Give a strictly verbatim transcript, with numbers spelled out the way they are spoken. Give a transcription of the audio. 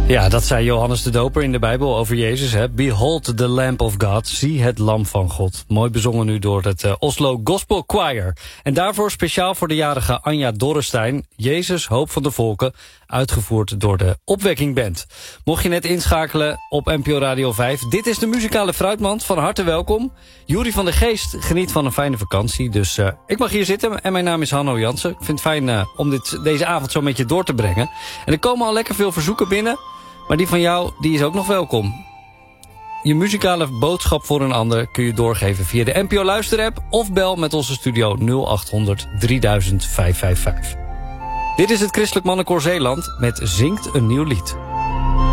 Ja, dat zei Johannes de Doper in de Bijbel over Jezus. Hè? Behold the Lamb of God. Zie het lam van God. Mooi bezongen nu door het uh, Oslo Gospel Choir. En daarvoor speciaal voor de jarige Anja Dorrestein. Jezus, hoop van de volken. Uitgevoerd door de Opwekking Band. Mocht je net inschakelen op N P O Radio vijf. Dit is de muzikale fruitmand. Van harte welkom. Juri van der Geest geniet van een fijne vakantie. Dus uh, ik mag hier zitten. En mijn naam is Hanno Jansen. Ik vind het fijn uh, om dit, deze avond zo met je door te brengen. En er komen al lekker veel verzoeken binnen. Maar die van jou, die is ook nog welkom. Je muzikale boodschap voor een ander kun je doorgeven via de N P O Luisterapp of bel met onze studio nul acht honderd drieduizend vijfhonderdvijfenvijftig. Dit is het Christelijk Mannenkoor Zeeland met Zingt een Nieuw Lied.